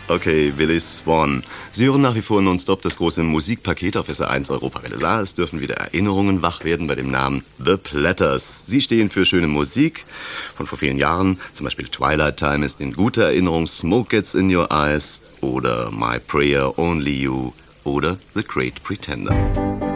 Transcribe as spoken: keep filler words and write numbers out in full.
Okay, Billy Swan. Sie hören nach wie vor nonstop das große Musikpaket auf S R eins Europawelle Saar. Es dürfen wieder Erinnerungen wach werden bei dem Namen The Platters. Sie stehen für schöne Musik von vor vielen Jahren. Zum Beispiel Twilight Time ist in guter Erinnerung, Smoke Gets in Your Eyes oder My Prayer, Only You oder The Great Pretender.